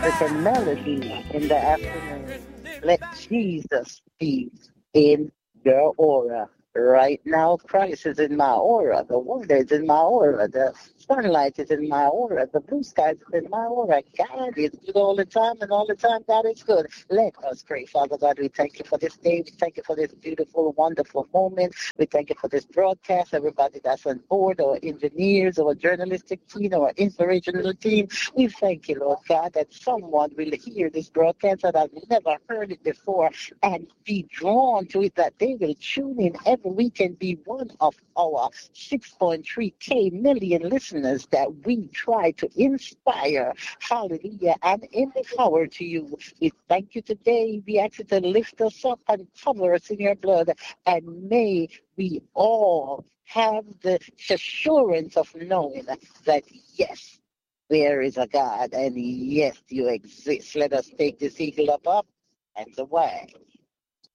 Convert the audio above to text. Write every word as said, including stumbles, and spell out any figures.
It's a melody in the afternoon. Let Jesus be in your aura. Right now, Christ is in my aura. The water is in my aura. The sunlight is in my aura. The blue skies is in my aura. God is good all the time, and all the time God is good. Let us pray. Father God, we thank you for this day. We thank you for this beautiful, wonderful moment. We thank you for this broadcast. Everybody that's on board, our engineers, our journalistic team, our inspirational team. We thank you, Lord God, that someone will hear this broadcast that has never heard it before and be drawn to it, that they will tune in every week and be one of our six point three K million listeners that we try to inspire. Hallelujah. And empower to you. We thank you today. We ask you to lift us up and cover us in your blood. And may we all have the assurance of knowing that, yes, there is a God, and yes, you exist. Let us take this eagle up, up and away.